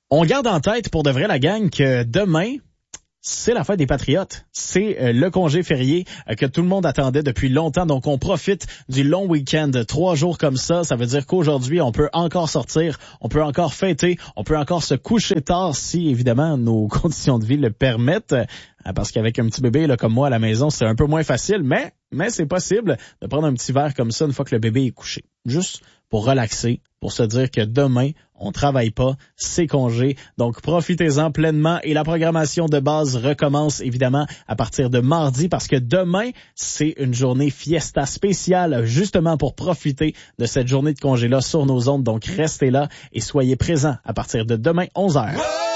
On garde en tête pour de vrai la gang que demain, c'est la fête des Patriotes. C'est le congé férié que tout le monde attendait depuis longtemps. Donc, on profite du long week-end. 3 jours comme ça, ça veut dire qu'aujourd'hui, on peut encore sortir, on peut encore fêter, on peut encore se coucher tard si, évidemment, nos conditions de vie le permettent. Parce qu'avec un petit bébé là, comme moi à la maison, c'est un peu moins facile. Mais c'est possible de prendre un petit verre comme ça une fois que le bébé est couché. Juste pour relaxer, pour se dire que demain, on travaille pas, c'est congé. Donc, profitez-en pleinement. Et la programmation de base recommence, évidemment, à partir de mardi, parce que demain, c'est une journée fiesta spéciale, justement pour profiter de cette journée de congé-là sur nos ondes. Donc, restez là et soyez présents à partir de demain, 11h.